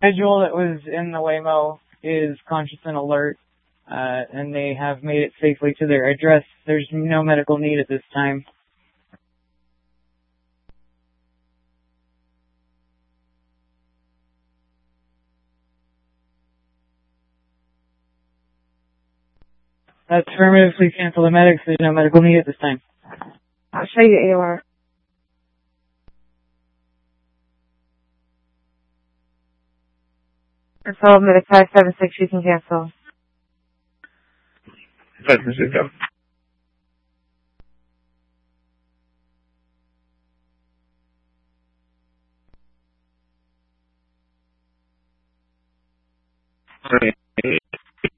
individual that was in the Waymo is conscious and alert, and they have made it safely to their address. There's no medical need at this time. That's affirmative. Please cancel the medics. There's no medical need at this time. I'll show you AOR. It's all medic 576. You can cancel. 576,